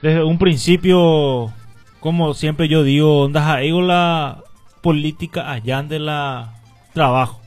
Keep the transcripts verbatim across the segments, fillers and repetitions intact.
desde un principio, como siempre yo digo, onda la política allá de la trabajo.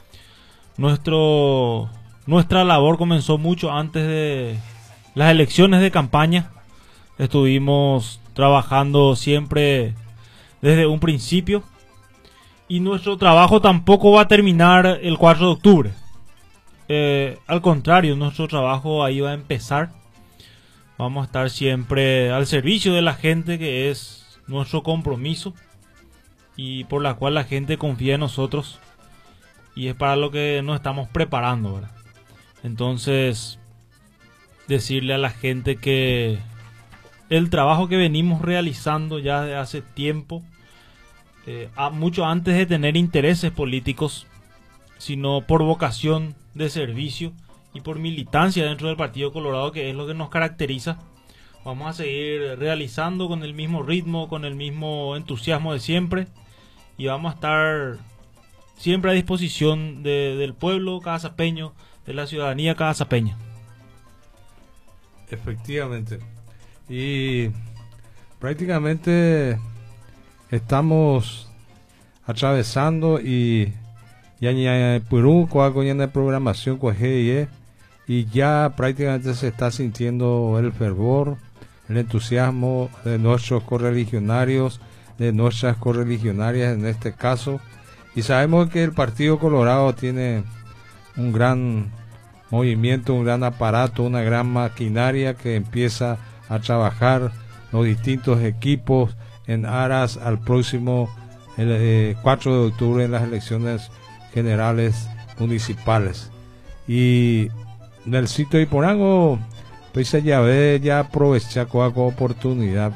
Nuestro, nuestra labor comenzó mucho antes de las elecciones de campaña. Estuvimos trabajando siempre desde un principio. Y nuestro trabajo tampoco va a terminar el cuatro de octubre. Eh, al contrario, nuestro trabajo ahí va a empezar. Vamos a estar siempre al servicio de la gente, que es nuestro compromiso y por la cual la gente confía en nosotros, y es para lo que nos estamos preparando, ¿verdad? Entonces, decirle a la gente que el trabajo que venimos realizando ya de hace tiempo, eh, a, mucho antes de tener intereses políticos, sino por vocación de servicio y por militancia dentro del Partido Colorado, que es lo que nos caracteriza, vamos a seguir realizando con el mismo ritmo, con el mismo entusiasmo de siempre, y vamos a estar siempre a disposición de, del pueblo casapeño, de la ciudadanía casapeña. Efectivamente. Y prácticamente estamos atravesando y ya en Perú con la programación y ya prácticamente se está sintiendo el fervor, el entusiasmo de nuestros correligionarios, de nuestras correligionarias en este caso, y sabemos que el Partido Colorado tiene un gran movimiento, un gran aparato, una gran maquinaria que empieza a trabajar los distintos equipos en aras al próximo el, eh, cuatro de octubre en las elecciones generales municipales. Y en el sitio de Iporango pues ya ve, ya aprovecha con oportunidad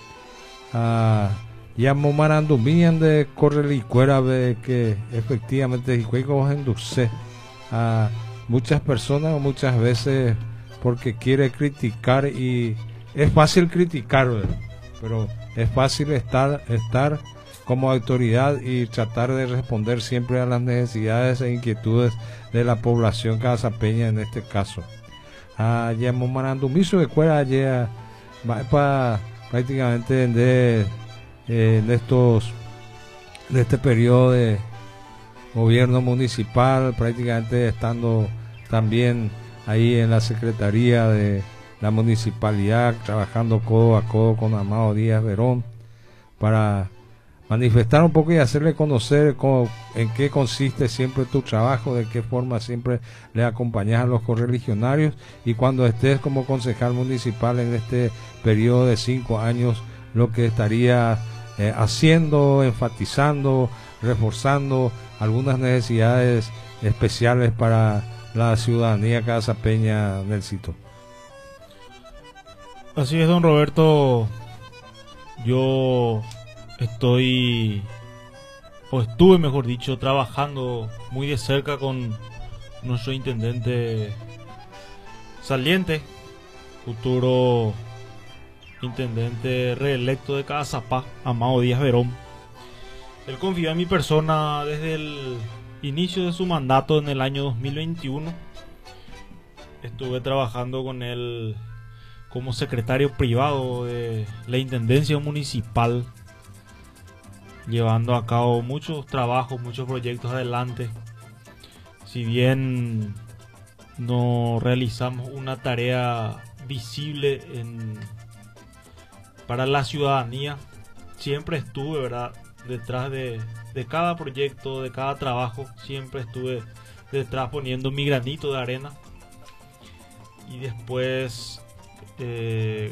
uh, ya momarandumían de correlicuera de que efectivamente y juegos induce a muchas personas muchas veces porque quiere criticar, y es fácil criticar, ¿verdad? Pero es fácil estar estar como autoridad y tratar de responder siempre a las necesidades e inquietudes de la población casapeña en este caso. Ah, ya momarandumiso de cuera ya para prácticamente de eh, en estos de este periodo de gobierno municipal, prácticamente estando también ahí en la secretaría de la municipalidad, trabajando codo a codo con Amado Díaz Verón para manifestar un poco y hacerle conocer cómo, en qué consiste siempre tu trabajo, de qué forma siempre le acompañas a los correligionarios, y cuando estés como concejal municipal en este periodo de cinco años, lo que estaría eh, haciendo, enfatizando, reforzando algunas necesidades especiales para la ciudadanía casapeña del sitio. Así es, don Roberto. Yo estoy, o estuve mejor dicho, trabajando muy de cerca con nuestro intendente saliente, futuro intendente reelecto de Cazapá, Amado Díaz Verón. Él confió en mi persona desde el inicio de su mandato en el año dos mil veintiuno. Estuve trabajando con él como secretario privado de la Intendencia Municipal, llevando a cabo muchos trabajos, muchos proyectos adelante. Si bien no realizamos una tarea visible en, para la ciudadanía, siempre estuve, ¿verdad?, detrás de, de cada proyecto, de cada trabajo, siempre estuve detrás poniendo mi granito de arena. Y después eh,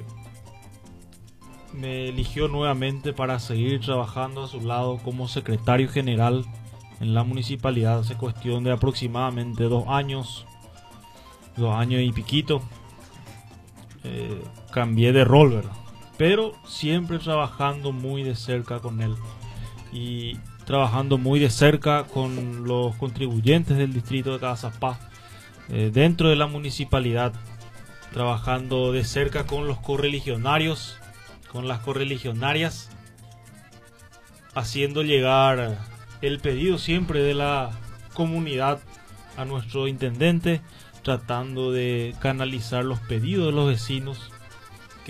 me eligió nuevamente para seguir trabajando a su lado como secretario general en la municipalidad hace cuestión de aproximadamente dos años, dos años y piquito. Eh, cambié de rol, ¿verdad? Pero siempre trabajando muy de cerca con él y trabajando muy de cerca con los contribuyentes del distrito de Cazapá, eh, dentro de la municipalidad, trabajando de cerca con los correligionarios, con las correligionarias, haciendo llegar el pedido siempre de la comunidad a nuestro intendente, tratando de canalizar los pedidos de los vecinos